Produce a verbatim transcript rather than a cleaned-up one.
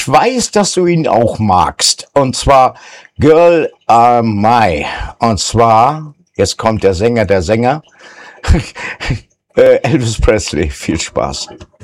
weiß, dass du ihn auch magst. Und zwar Girl Am I. Und zwar, jetzt kommt der Sänger der Sänger, äh, Elvis Presley. Viel Spaß.